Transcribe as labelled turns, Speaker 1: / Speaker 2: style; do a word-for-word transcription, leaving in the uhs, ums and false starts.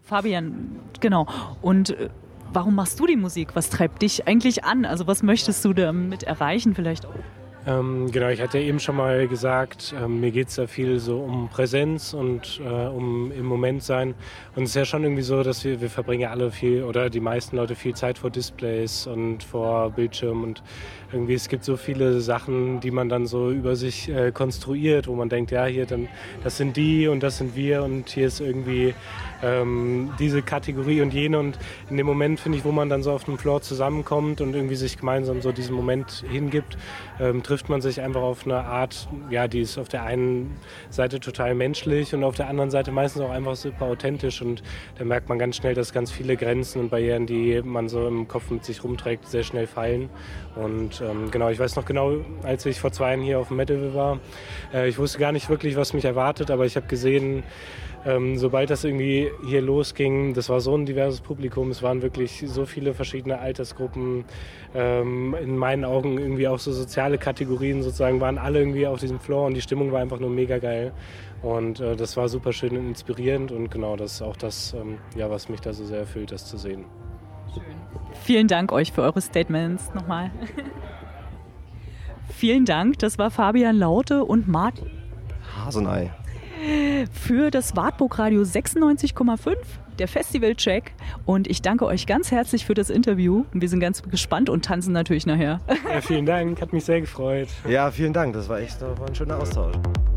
Speaker 1: Fabian, genau. Und äh, warum machst du die Musik? Was treibt dich eigentlich an? Also was möchtest du damit erreichen vielleicht auch?
Speaker 2: Ähm, genau, ich hatte ja eben schon mal gesagt, ähm, mir geht es da viel so um Präsenz und äh, um im Moment sein. Und es ist ja schon irgendwie so, dass wir, wir verbringen ja alle viel oder die meisten Leute viel Zeit vor Displays und vor Bildschirmen und irgendwie es gibt so viele Sachen, die man dann so über sich äh, konstruiert, wo man denkt, ja hier, dann das sind die und das sind wir und hier ist irgendwie ähm, diese Kategorie und jene und in dem Moment, finde ich, wo man dann so auf dem Floor zusammenkommt und irgendwie sich gemeinsam so diesen Moment hingibt, ähm, trifft man sich einfach auf eine Art, ja, die ist auf der einen Seite total menschlich und auf der anderen Seite meistens auch einfach super authentisch und da merkt man ganz schnell, dass ganz viele Grenzen und Barrieren, die man so im Kopf mit sich rumträgt, sehr schnell fallen und ähm, genau, ich weiß noch genau, als ich vor zwei Jahren hier auf dem Metal war, äh, ich wusste gar nicht wirklich, was mich erwartet, aber ich habe gesehen, Ähm, sobald das irgendwie hier losging, das war so ein diverses Publikum, es waren wirklich so viele verschiedene Altersgruppen, ähm, in meinen Augen irgendwie auch so soziale Kategorien sozusagen, waren alle irgendwie auf diesem Floor und die Stimmung war einfach nur mega geil und äh, das war super schön und inspirierend und genau, das ist auch das, ähm, ja, was mich da so sehr erfüllt, das zu sehen.
Speaker 1: Schön. Vielen Dank euch für eure Statements nochmal. Vielen Dank, das war Fabian Laute und Martin
Speaker 3: Hasenei.
Speaker 1: Für das Wartburg Radio sechsundneunzig Komma fünf, der Festivalcheck. Und ich danke euch ganz herzlich für das Interview. Wir sind ganz gespannt und tanzen natürlich nachher.
Speaker 2: Ja, vielen Dank, hat mich sehr gefreut.
Speaker 3: Ja, vielen Dank, das war echt war ein schöner Austausch.